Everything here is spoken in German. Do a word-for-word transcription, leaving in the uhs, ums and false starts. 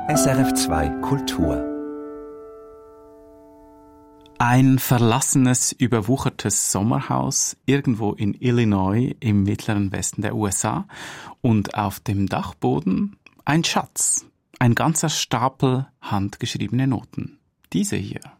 S R F zwei Kultur. Ein verlassenes, überwuchertes Sommerhaus irgendwo in Illinois im mittleren Westen der U S A und auf dem Dachboden ein Schatz, ein ganzer Stapel handgeschriebene Noten. Diese hier.